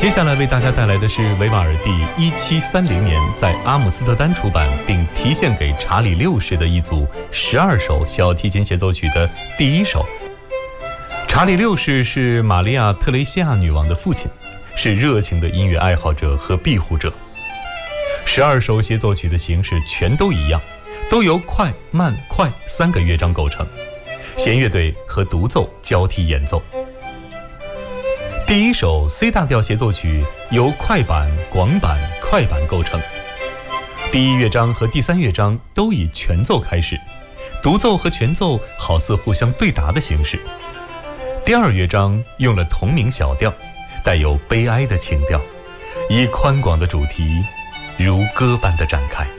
接下来为大家带来的是维瓦尔第1730年在阿姆斯特丹出版并题献给查理6世的一组12首小提琴协奏曲的第1首。查理6世是玛利亚·特蕾西亚女王的父亲，是热情的音乐爱好者和庇护者。12首协奏曲的形式全都一样，都由快、慢、快3个乐章构成，弦乐队和独奏交替演奏。第1首 C 大调协奏曲由快板、广板、快板构成，第1乐章和第3乐章都以全奏开始，独奏和全奏好似互相对答的形式。第2乐章用了同名小调，带有悲哀的情调，以宽广的主题如歌般的展开。